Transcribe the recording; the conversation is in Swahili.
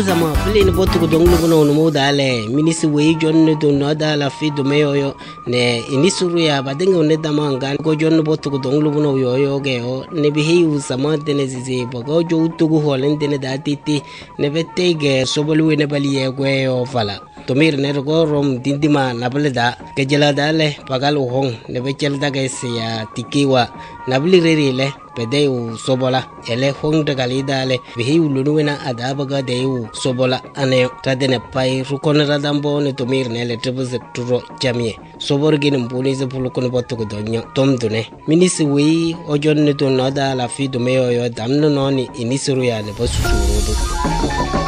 Zama pili ni botu kudonglu kuna unumu dale minisi wei jonne do noda la fi do meyo ne inisuru ya badenga uneda manga ko jonne botu kudonglu kuna uyoyo geo ne bihi usama dene zizi bogo jo utugu holen dene datiti ne betege sobolu ne baliye gweyo fala tomir ne go rom dindima nableda kejela dale pagalu hong ne bechel daga ya tikiwa nabli rerile pedeu sobola ele hong daga lidale bihi ulunuena adabaga deu sobola ane tadene pai rukona radambo ne tomir ne le tribuze turo jamie soborgin mbuni ze pulukon botu ko donyo tomdune minisi wi ojon ne to nada la fi do meyo yo damno noni inisuru ya ne bosu